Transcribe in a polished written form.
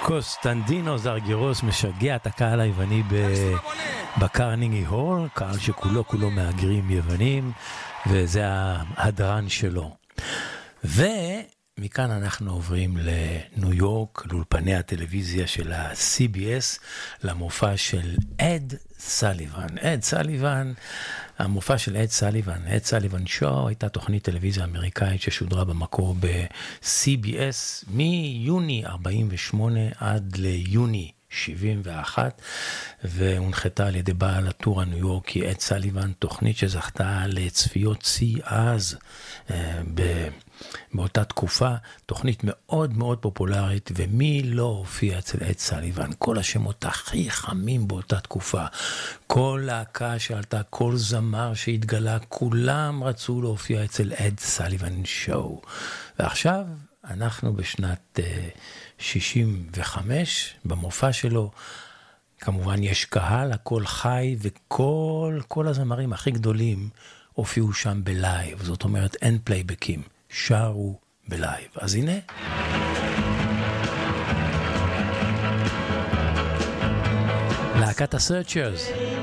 קוסטנדינו זרגרוס משגע את הקהל היווני בקרניגי הול, קהל שכולו מהגרים יוונים, וזה ההדרן שלו. ומכאן אנחנו עוברים לניו יורק, לאולפני הטלוויזיה של ה-CBS, למופע של אד סליבן. אד סליבן, המופע של אד סליבן שואו, הייתה תוכנית טלוויזיה אמריקאית ששודרה במקור ב-CBS מיוני 48 עד ליוני 71, והונחתה על ידי בעל הטור הניו יורקי אד סליבן, תוכנית שזכתה לצפיות שיא אז באותה תקופה, תוכנית מאוד מאוד פופולרית, ומי לא הופיע אצל אד סליבן? כל השמות הכי חמים באותה תקופה, כל להקה שעלתה, כל זמר שהתגלה, כולם רצו להופיע אצל אד סליבן שואו. ועכשיו אנחנו בשנת 65, במופע שלו, כמובן יש קהל, הכל חי, וכל הזמרים הכי גדולים הופיעו שם בלייב, זאת אומרת אין פלייבקים, שרו בלייב. אז הנה. להקת הסרצ'רס.